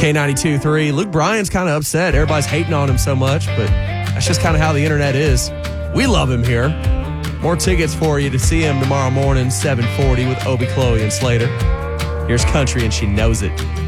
K92.3. Luke Bryan's kind of upset. Everybody's hating on him so much, but that's just kind of how the internet is. We love him here. More tickets for you to see him tomorrow morning, 7:40 with Obie, Chloe, and Slater. Here's Country, and she knows it.